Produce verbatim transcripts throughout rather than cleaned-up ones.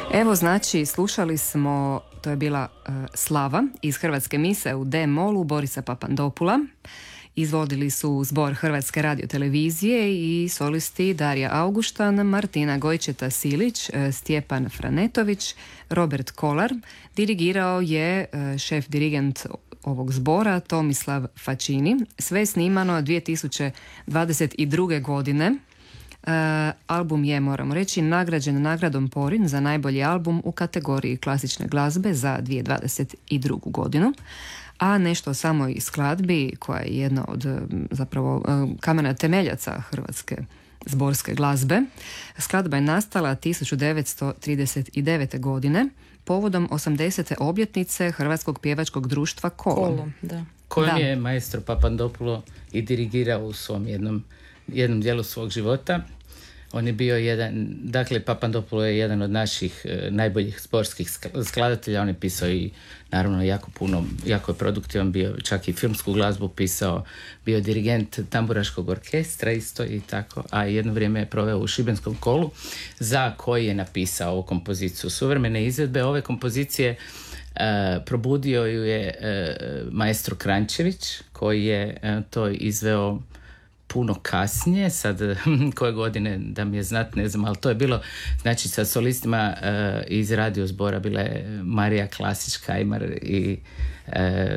Evo, znači, slušali smo, to je bila uh, Slava iz Hrvatske mise u D-molu Borisa Papandopula. Izvodili su zbor Hrvatske radiotelevizije i solisti Darija Auguštan, Martina Gojčeta-Silić, Stjepan Franetović, Robert Kolar. Dirigirao je šef dirigent ovog zbora Tomislav Fačini. Sve je snimano dvije tisuće dvadeset druge. godine. Uh, album je, moramo reći, nagrađen nagradom Porin za najbolji album u kategoriji klasične glazbe za dvije tisuće dvadeset drugu. godinu. A nešto o samoj skladbi, koja je jedna od zapravo kamena temeljaca hrvatske zborske glazbe. Skladba je nastala tisuću devetsto trideset devete. godine povodom osamdesete obljetnice Hrvatskog pjevačkog društva Kolo. Kolo, da. Kojem je maestro Papandopulo i dirigirao u svom jednom, jednom dijelu svog života. On je bio jedan, dakle Papandopulo je jedan od naših e, najboljih sportskih skladatelja. On je pisao i naravno jako puno, jako je produktivan bio, čak i filmsku glazbu pisao, bio je dirigent tamburaškog orkestra isto i tako, a jedno vrijeme je proveo u Šibenskom Kolu, za koji je napisao ovu kompoziciju. Suvremene izvedbe ove kompozicije e, probudio ju je e, maestro Krančević, koji je e, to izveo puno kasnije, sad koje godine da mi je znat, ne znam, ali to je bilo, znači sa solistima uh, iz radio zbora bila je Marija Klasić, Kajmar i uh,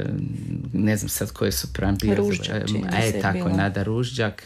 ne znam sad koje su pravi bio. Ružđak, čini a je se tako, bila. Nada Ružđak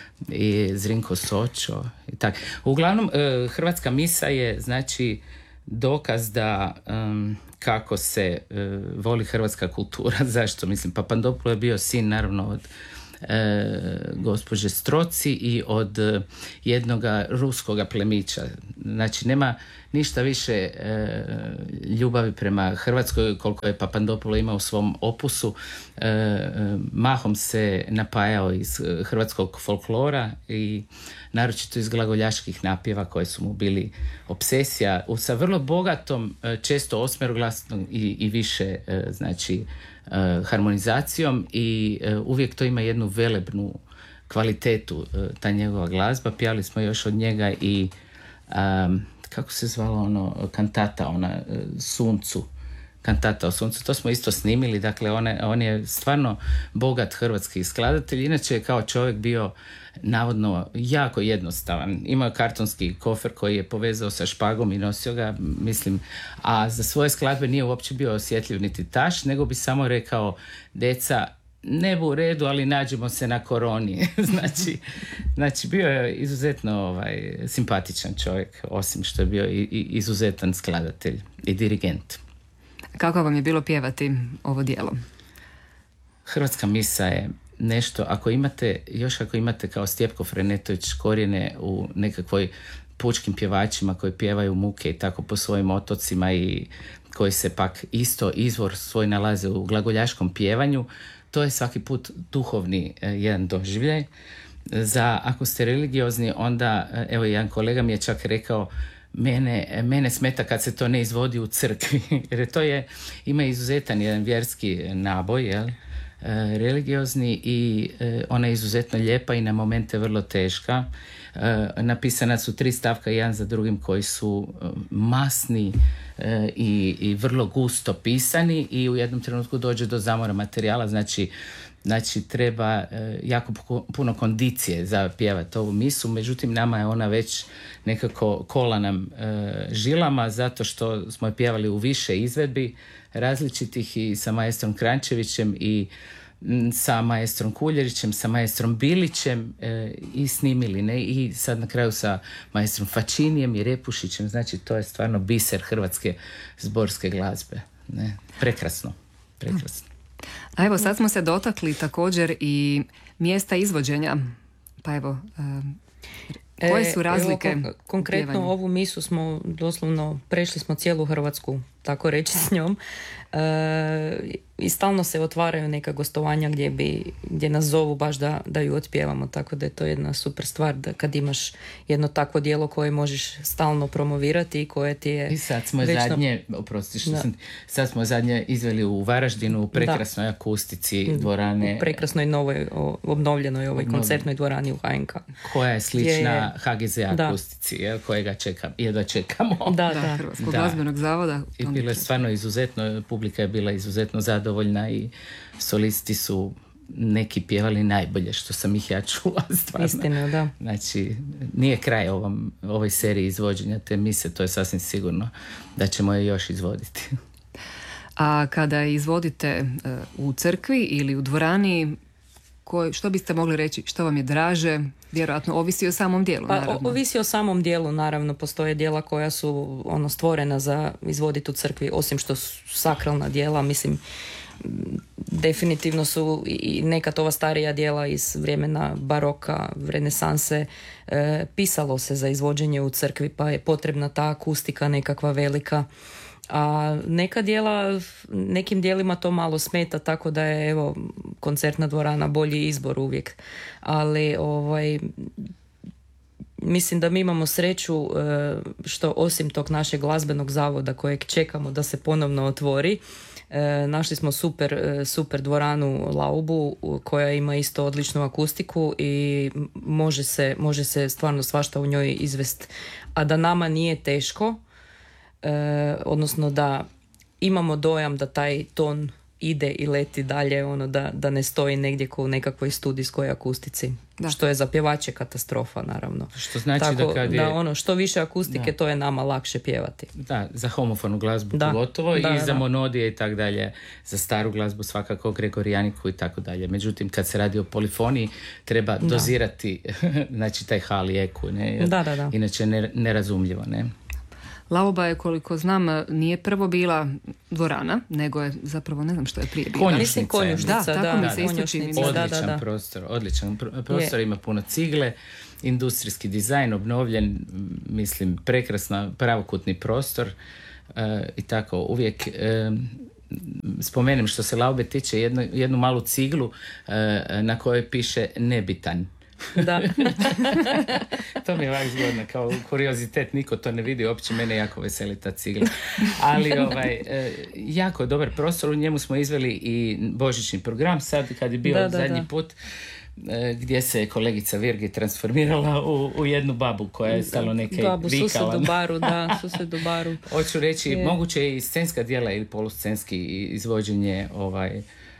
i Zrinko Sočo i tako. Uglavnom, uh, Hrvatska misa je znači dokaz da um, kako se uh, voli hrvatska kultura. Zašto? Mislim, Papandopulo je bio sin naravno od E, gospođe Stroci i od e, jednoga ruskoga plemića. Znači nema ništa više e, ljubavi prema Hrvatskoj koliko je Papandopulo imao u svom opusu. E, e, mahom se napajao iz hrvatskog folklora i naročito iz glagoljaških napjeva koji su mu bili obsesija, sa vrlo bogatom, često osmeroglasnom i, i više e, znači Uh, harmonizacijom i uh, uvijek to ima jednu velebnu kvalitetu, uh, ta njegova glazba. Pjali smo još od njega i um, kako se zvalo ono, kantata, ona uh, Suncu, kantata o suncu, to smo isto snimili, dakle one, on je stvarno bogat hrvatski skladatelj, inače je kao čovjek bio navodno jako jednostavan, imao kartonski kofer koji je povezao sa špagom i nosio ga, mislim, a za svoje skladbe nije uopće bio osjetljiv niti taš, nego bi samo rekao, deca, ne bu u redu, ali nađemo se na koroni. znači, znači bio je izuzetno ovaj, simpatičan čovjek, osim što je bio i, i izuzetan skladatelj i dirigent. Kako vam je bilo pjevati ovo djelo? Hrvatska misa je nešto, ako imate, još ako imate kao Stjepko Frenetović korijene u nekakvoj pučkim pjevačima koji pjevaju muke i tako po svojim otocima i koji se pak isto izvor svoj nalaze u glagoljaškom pjevanju, to je svaki put duhovni eh, jedan doživljaj. Za, ako ste religiozni, onda, evo jedan kolega mi je čak rekao, Mene, mene smeta kad se to ne izvodi u crkvi, jer to je, ima izuzetan jedan vjerski naboj, jel? E, religiozni i e, ona je izuzetno lijepa i na momente vrlo teška. E, napisana su tri stavka jedan za drugim koji su e, masni e, i, i vrlo gusto pisani i u jednom trenutku dođe do zamora materijala, znači Znači treba e, jako puno kondicije za pjevati ovu misu, međutim nama je ona već nekako kola nam e, žilama zato što smo je pjevali u više izvedbi različitih i sa maestrom Krančevićem i m, sa maestrom Kuljerićem, sa maestrom Bilićem e, i snimili, ne? I sad na kraju sa maestrom Fačinijem i Repušićem, znači to je stvarno biser hrvatske zborske glazbe. Ne? Prekrasno, prekrasno. A evo, sad smo se dotakli također i mjesta izvođenja. Pa evo, koje su razlike? E, evo, konkretno pjevanju? Ovu misu smo doslovno, prešli smo cijelu Hrvatsku tako reći s njom. E, i stalno se otvaraju neka gostovanja gdje, bi, gdje nas zovu baš da, da ju otpjevamo, tako da je to jedna super stvar da kad imaš jedno takvo djelo koje možeš stalno promovirati i koje ti je... I sad smo večno... zadnje, oprosti što sam, sad smo zadnje izveli u Varaždinu u prekrasnoj da. akustici dvorane. U prekrasnoj novoj, obnovljenoj ovoj koncertnoj dvorani u H N K. Koja je slična je... H G Z akustici, jel, kojega čekam, jedva čekamo. Da, da, da. Hrvatskog glazbenog zavoda. I bilo je stvarno izuzetno, publika je bila izuzetno zadovoljna i solisti su neki pjevali najbolje što sam ih ja čula, stvarno. Istina, da. Znači, nije kraj ovom, ovoj seriji izvođenja te mise, to je sasvim sigurno da ćemo je još izvoditi. A kada izvodite uh, u crkvi ili u dvorani, Koji, što biste mogli reći, što vam je draže? Vjerojatno ovisi o samom dijelu, pa, naravno. Ovisi o samom dijelu, naravno. Postoje dijela koja su ono stvorena za izvoditi u crkvi, osim što su sakralna dijela, mislim, definitivno su i nekad ova starija dijela iz vremena baroka, renesanse, e, pisalo se za izvođenje u crkvi, pa je potrebna ta akustika nekakva velika. A neka dijela, nekim dijelima to malo smeta, tako da je evo koncertna dvorana bolji izbor uvijek. Ali ovaj, mislim da mi imamo sreću što osim tog našeg glazbenog zavoda kojeg čekamo da se ponovno otvori, našli smo super, super dvoranu Laubu koja ima isto odličnu akustiku i može se, može se stvarno svašta u njoj izvest. A da nama nije teško, E, odnosno da imamo dojam da taj ton ide i leti dalje, ono da, da ne stoji negdje ko u nekakvoj studijskoj akustici, da. Što je za pjevače katastrofa, naravno. Što znači tako da kad je... da ono, što više akustike, da. To je nama lakše pjevati. Da, za homofonu glazbu da. pogotovo da, i da, za da. monodije i tak dalje, za staru glazbu svakako Gregorijaniku i tako dalje. Međutim, kad se radi o polifoniji, treba da. dozirati znači taj hal i eku, ne? Da, da, da. Inače nerazumljivo, ne? Lauba je, koliko znam, nije prvo bila dvorana, nego je zapravo, ne znam što je prije bila. Mislim konjušnica, da, tako da, mi se isto čini. Odličan da, da, da. prostor, odličan prostor, je. Ima puno cigle, industrijski dizajn, obnovljen, mislim, prekrasna, pravokutni prostor uh, i tako, uvijek uh, spomenem što se Laube tiče jednu, jednu malu ciglu uh, na kojoj piše nebitan. Da. To mi je ovak zgodno, kao kuriozitet, niko to ne vidi, uopće mene jako veseli ta cigla. Ali ovaj, jako dobar prostor, u njemu smo izveli i božićni program, sad kad je bio da, da, zadnji da. put, gdje se kolegica Virgi transformirala u, u jednu babu koja je stalo neke babu, vikala. Babu, sused u baru, da, sused u baru. Hoću reći, je. Moguće je i scenska djela ili poluscenski izvođenje ovaj,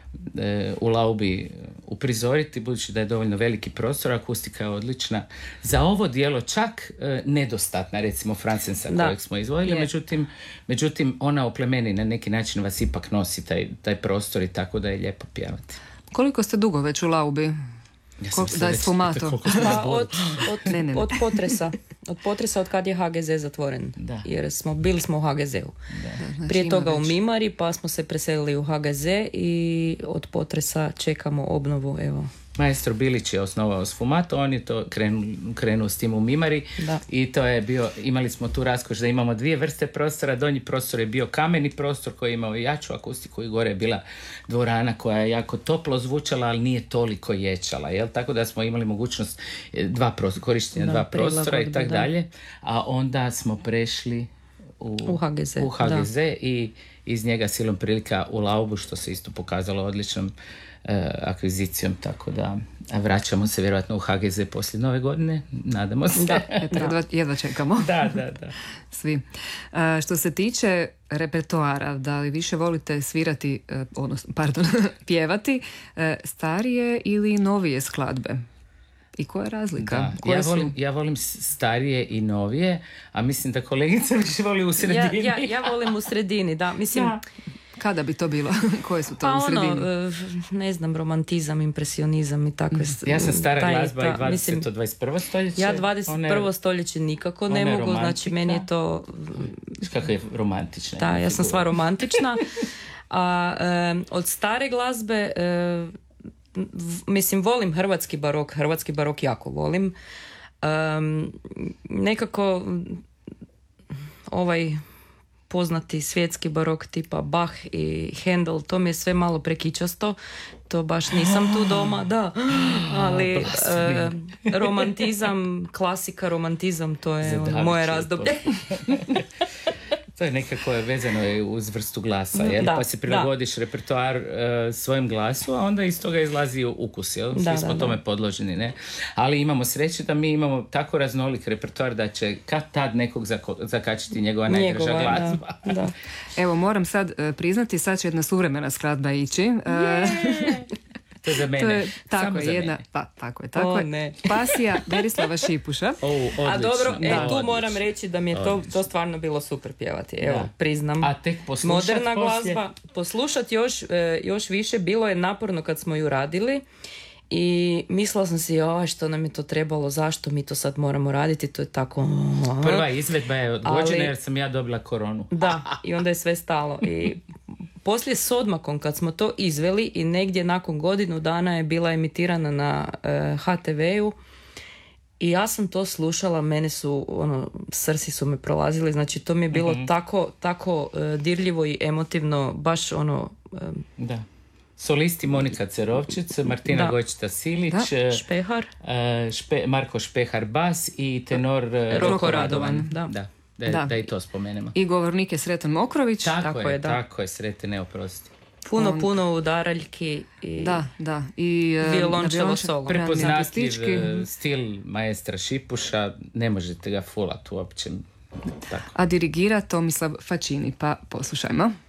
u Laubi uprizoriti, budući da je dovoljno veliki prostor, akustika je odlična. Za ovo dijelo čak e, nedostatna, recimo Francensa kojeg smo izvojili, međutim, međutim ona oplemeni na neki način vas ipak nosi taj, taj prostor i tako da je lijepo pjevati. Koliko ste dugo već u Laubi? Ja Kol- da je sfumato. Pa od, od, ne, ne, ne. od potresa. Od potresa od kad je H G Z zatvoren. Da. Jer smo, bili smo u H G Z-u. Da. Znači, prije toga već u Mimari, pa smo se preselili u H G Z i od potresa čekamo obnovu, evo. Maestro Bilić je osnovao Sfumato, on je to krenuo, krenuo s tim u Mimari da. I to je bio, imali smo tu raskoš da imamo dvije vrste prostora. Donji prostor je bio kameni prostor koji je imao jaču akustiku i gore je bila dvorana koja je jako toplo zvučala, ali nije toliko ječala, jel? Tako da smo imali mogućnost dva prostora, korištenja da, dva prostora i tako dalje, a onda smo prešli u, u H G Z, u H G Z i iz njega silom prilika u Laubu, što se isto pokazalo odličnom akvizicijom, tako da vraćamo se vjerojatno u H G Z poslije nove godine, nadamo se. Da, eto, jedva, jedva čekamo. Da, da, da. Svi. A, što se tiče repertoara, da li više volite svirati, odnosno, pardon, pjevati starije ili novije skladbe? I koja je razlika? Da, Koje ja, volim, su... ja volim starije i novije, a mislim da kolegica više voli u sredini. Ja, ja, ja volim u sredini, da. Mislim... Ja. Kada bi to bilo? Koje su to pa u sredini? Ono, ne znam, romantizam, impresionizam i takve... Ja sam stara taj, glazba ta, i dvadeseto dvadeset prvo stoljeće. Ja dvadeset prvo stoljeće nikako ne mogu, romantika. Znači meni je to... Kako je romantična. Da, ja sam sva romantična. A um, od stare glazbe, um, mislim, volim hrvatski barok, hrvatski barok jako volim. Um, nekako ovaj... poznati svjetski barok tipa Bach i Handel, to mi je sve malo prekičasto, to baš nisam tu doma, da, ali e, romantizam, klasika, romantizam, to je ono, moje razdoblje. To je nekako vezano je uz vrstu glasa, jel? Da, pa si prilagodiš da. repertoar uh, svojim glasu, a onda iz toga izlazi ukus, jel? Svi da, smo da, tome da. podloženi, ne? Ali imamo sreće da mi imamo tako raznolik repertoar da će kad tad nekog zako- zakačiti njegova najdraža glazba. Da, da. Evo, moram sad uh, priznati, sad će jedna suvremena skladba ići. Uh, To je za mene. To je, tako Samo je, za jedna, mene. pa, tako je, tako o, je. Ne. Pasija Berislava Šipuša. O, odlično. A dobro, e, da, tu odlično. moram reći da mi je to, to stvarno bilo super pjevati. Evo, da. priznam. A tek poslušat Moderna poslije? glazba. Poslušat još, e, još više. Bilo je naporno kad smo ju radili. I mislila sam si, oj, što nam je to trebalo, zašto mi to sad moramo raditi, to je tako... Prva izvedba je odgođena Ali, jer sam ja dobila koronu. Da, i onda je sve stalo. I poslije s odmakom, kad smo to izveli i negdje nakon godinu dana je bila emitirana na uh, ha te veu i ja sam to slušala, mene su, ono, srsi su me prolazili, znači to mi je bilo mm-hmm. tako, tako uh, dirljivo i emotivno, baš ono... Um, da. Solisti Monika Cerovčić, Martina Gojčita-Silić, Špehar, uh, špe, Marko Špehar bas i tenor uh, Roko Radovan. Da. Da, da, da. da i to spomenemo. I govornik je Sretan Mokrović. Tako, tako je, je, da. tako je, Srete, ne oprosti. Puno, On... puno udaraljki i da, da. I uh, violončevo solo. Prepoznatljiv uh, stil maestra Šipuša, ne možete ga fulati uopće. Tako. A dirigira Tomislav Facini, pa poslušajmo.